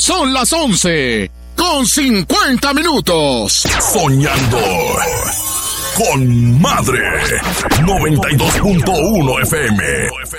Son las 11:50. Soñando con Madre 92.1 FM.